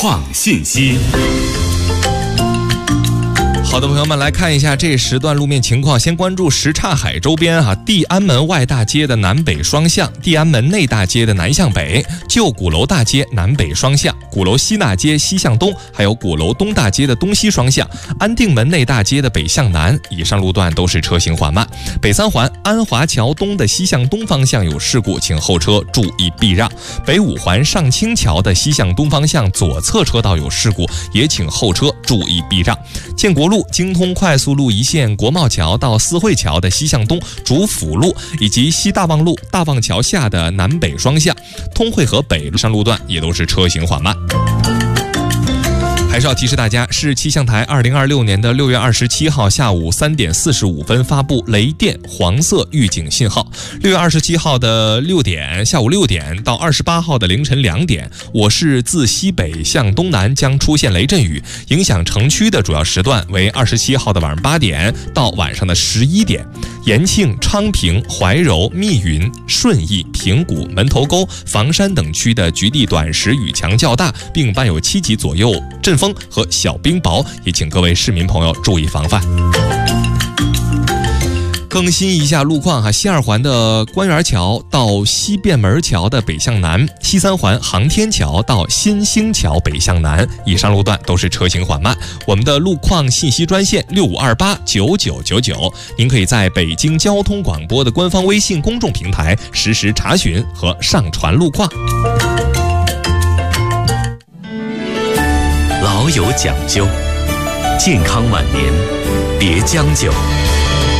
创信息。 好的，朋友们，来看一下这时段路面情况。先关注什刹海周边地安门外大街的南北双向，地安门内大街的南向北，旧鼓楼大街南北双向，鼓楼西大街西向东，还有鼓楼东大街的东西双向，安定门内大街的北向南，以上路段都是车行缓慢。北三环安华桥东的西向东方向有事故，请后车注意避让。北五环上清桥的西向东方向左侧车道有事故，也请后车注意避让。建国路京通快速路一线国贸桥到四惠桥的西向东主辅路，以及西大望路大望桥下的南北双向，通惠河北路上路段也都是车行缓慢。还是要提示大家，市气象台2026年的6月27号下午3点45分发布雷电黄色预警信号。6月27号的下午6点到28号的凌晨2点，我市自西北向东南将出现雷阵雨，影响城区的主要时段为27号的晚上8点到晚上的11点。延庆、昌平、怀柔、密云、顺义、平谷、门头沟、房山等区的局地短时雨强较大，并伴有7级左右阵风和小冰雹，也请各位市民朋友注意防范。更新一下路况西二环的官园桥到西便门桥的北向南，西三环航天桥到新兴桥北向南，以上路段都是车行缓慢。我们的路况信息专线65289999，您可以在北京交通广播的官方微信公众平台实时查询和上传路况。 老有讲究，健康晚年别将就。